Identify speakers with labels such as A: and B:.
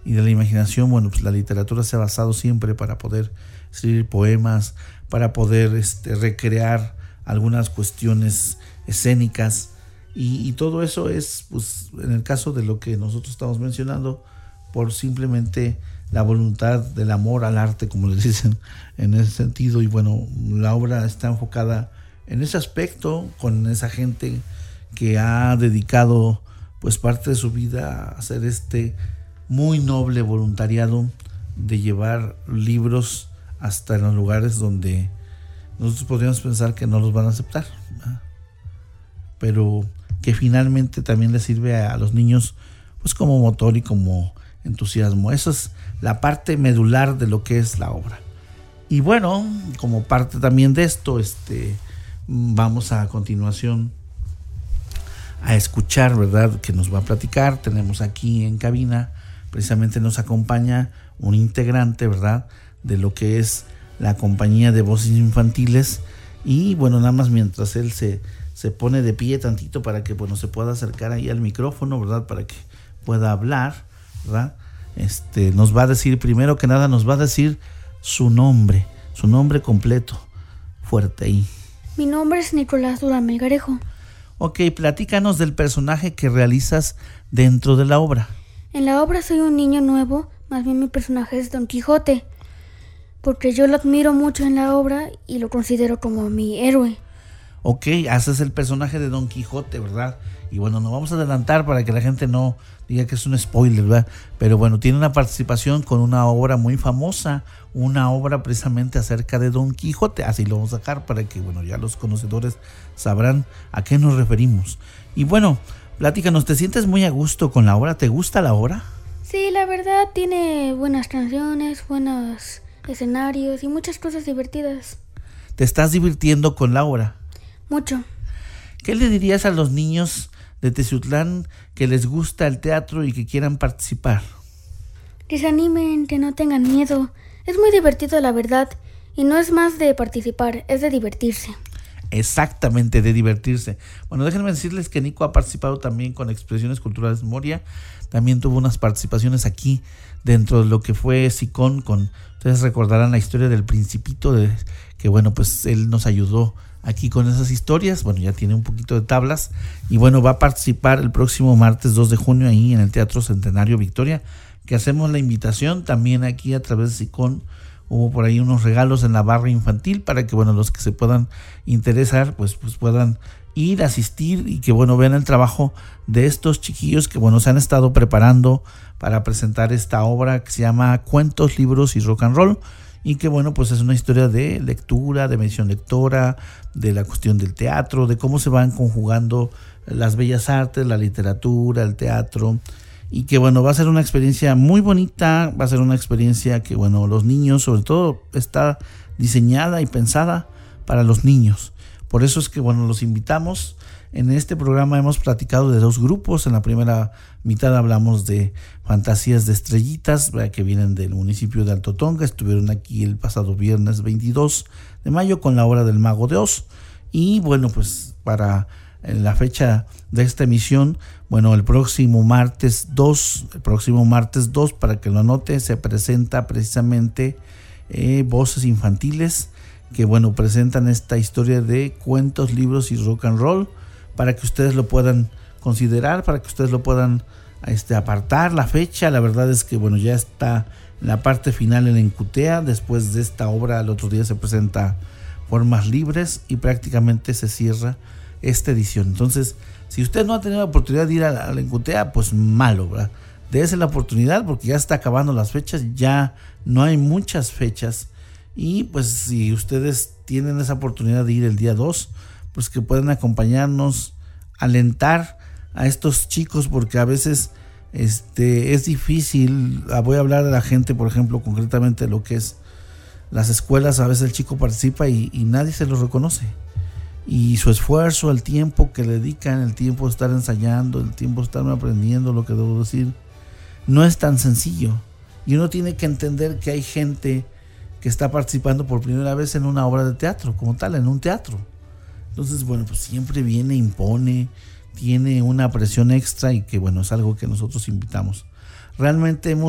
A: y de la imaginación, bueno, pues la literatura se ha basado siempre para poder escribir poemas, para poder recrear algunas cuestiones escénicas, y todo eso es, pues, en el caso de lo que nosotros estamos mencionando, por simplemente la voluntad del amor al arte, como les dicen, en ese sentido. Y bueno, la obra está enfocada en ese aspecto, con esa gente que ha dedicado pues parte de su vida a hacer este muy noble voluntariado de llevar libros hasta en los lugares donde nosotros podríamos pensar que no los van a aceptar, ¿verdad? Pero que finalmente también les sirve a los niños pues como motor y como entusiasmo. Eso es la parte medular de lo que es la obra. Y bueno, como parte también de esto, vamos a continuación a escuchar, ¿verdad?, que nos va a platicar. Tenemos aquí en cabina, precisamente nos acompaña un integrante, ¿verdad?, de lo que es la compañía de voces infantiles. Y bueno, nada más mientras él se pone de pie tantito para que, bueno, se pueda acercar ahí al micrófono, ¿verdad?, para que pueda hablar, ¿verdad? Nos va a decir, primero que nada, nos va a decir su nombre completo, fuerte ahí.
B: Mi nombre es Nicolás Durán Melgarejo.
A: Ok, platícanos del personaje que realizas dentro de la obra.
B: En la obra soy un niño nuevo, más bien mi personaje es Don Quijote, porque yo lo admiro mucho en la obra y lo considero como mi héroe.
A: Ok, haces el personaje de Don Quijote, ¿verdad? Y bueno, nos vamos a adelantar para que la gente no diga que es un spoiler, ¿verdad? Pero bueno, tiene una participación con una obra muy famosa, una obra precisamente acerca de Don Quijote. Así lo vamos a sacar para que, bueno, ya los conocedores sabrán a qué nos referimos. Y bueno, platícanos, ¿te sientes muy a gusto con la obra? ¿Te gusta la obra?
B: Sí, la verdad tiene buenas canciones, buenos escenarios y muchas cosas divertidas.
A: ¿Te estás divirtiendo con la obra?
B: Mucho.
A: ¿Qué le dirías a los niños de Teciutlán que les gusta el teatro y que quieran participar?
B: Que se animen, que no tengan miedo. Es muy divertido, la verdad, y no es más de participar, es de divertirse.
A: Exactamente, de divertirse. Bueno, déjenme decirles que Nico ha participado también con Expresiones Culturales Moria. También tuvo unas participaciones aquí dentro de lo que fue SICON. Ustedes recordarán la historia del Principito, que bueno, pues él nos ayudó aquí con esas historias. Bueno, ya tiene un poquito de tablas. Y bueno, va a participar el próximo martes 2 de junio ahí en el Teatro Centenario Victoria, que hacemos la invitación también aquí a través de SICON. Hubo por ahí unos regalos en la barra infantil para que, bueno, los que se puedan interesar, pues puedan ir, asistir y que, bueno, vean el trabajo de estos chiquillos que, bueno, se han estado preparando para presentar esta obra que se llama Cuentos, Libros y Rock and Roll, y que, bueno, pues es una historia de lectura, de medición lectora, de la cuestión del teatro, de cómo se van conjugando las bellas artes, la literatura, el teatro. Y que, bueno, va a ser una experiencia muy bonita, va a ser una experiencia que, bueno, los niños, sobre todo, está diseñada y pensada para los niños. Por eso es que, bueno, los invitamos. En este programa hemos platicado de 2 grupos. En la primera mitad hablamos de Fantasías de Estrellitas, que vienen del municipio de Alto Tonga. Estuvieron aquí el pasado viernes 22 de mayo con la obra del Mago de Oz. Y, bueno, pues para la fecha de esta emisión, bueno, el próximo martes 2, para que lo anote, se presenta precisamente Voces Infantiles, que, bueno, presentan esta historia de Cuentos, Libros y Rock and Roll, para que ustedes lo puedan considerar, para que ustedes lo puedan apartar la fecha. La verdad es que, bueno, ya está en la parte final en Encutea. Después de esta obra, el otro día se presenta Formas Libres y prácticamente se cierra esta edición. Entonces, si usted no ha tenido la oportunidad de ir a la Encutea, pues malo, ¿verdad? Dése la oportunidad porque ya está acabando las fechas, ya no hay muchas fechas. Y pues si ustedes tienen esa oportunidad de ir el día 2, pues que puedan acompañarnos, alentar a estos chicos, porque a veces es difícil. Voy a hablar de la gente, por ejemplo, concretamente de lo que es las escuelas. A veces el chico participa y nadie se lo reconoce. Y su esfuerzo, el tiempo que le dedican, el tiempo de estar ensayando, el tiempo de estar aprendiendo lo que debo decir, no es tan sencillo. Y uno tiene que entender que hay gente que está participando por primera vez en una obra de teatro, como tal, en un teatro. Entonces, bueno, pues siempre viene, impone, tiene una presión extra y que, bueno, es algo que nosotros invitamos. Realmente hemos